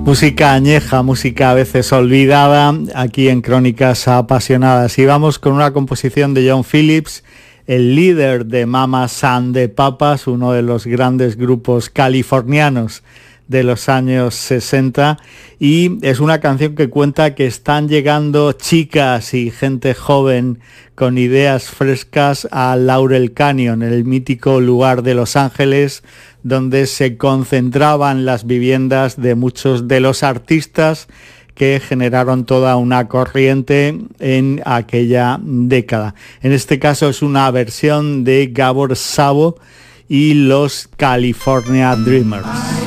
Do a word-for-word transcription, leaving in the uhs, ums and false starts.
Música añeja, música a veces olvidada, aquí en Crónicas Apasionadas. Y vamos con una composición de John Phillips, el líder de Mamas and the Papas, uno de los grandes grupos californianos de los años sesenta, y es una canción que cuenta que están llegando chicas y gente joven con ideas frescas a Laurel Canyon, el mítico lugar de Los Ángeles donde se concentraban las viviendas de muchos de los artistas que generaron toda una corriente en aquella década. En este caso es una versión de Gabor Szabo y los California Dreamers.